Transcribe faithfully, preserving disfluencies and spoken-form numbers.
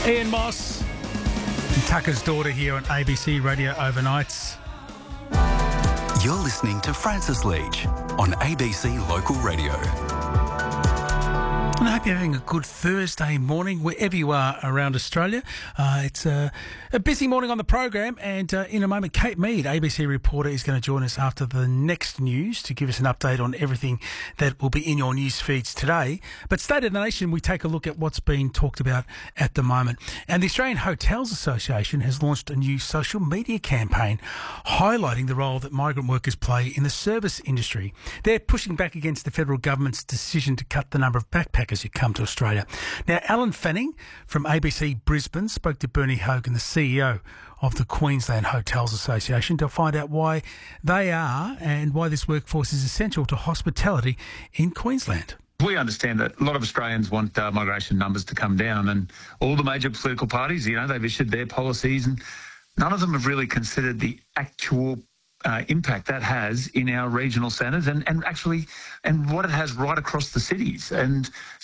Ian Moss and Tucker's Daughter here on A B C Radio Overnights. You're listening to Francis Leach on A B C Local Radio. And I hope you're having a good Thursday morning wherever you are around Australia. Uh, it's a, a busy morning on the program, and uh, in a moment, Kate Mead, A B C reporter, is going to join us after the next news to give us an update on everything that will be in your news feeds today. But State of the Nation, we take a look at what's being talked about at the moment. And the Australian Hotels Association has launched a new social media campaign highlighting the role that migrant workers play in the service industry. They're pushing back against the federal government's decision to cut the number of backpackers who come to Australia. Now, Alan Fanning from A B C Brisbane spoke to Bernie Hogan, the C E O of the Queensland Hotels Association, to find out why they are and why this workforce is essential to hospitality in Queensland. We understand that a lot of Australians want uh, migration numbers to come down, and all the major political parties, you know, they've issued their policies, and none of them have really considered the actual Uh, impact that has in our regional centres and, and actually and what it has right across the cities. And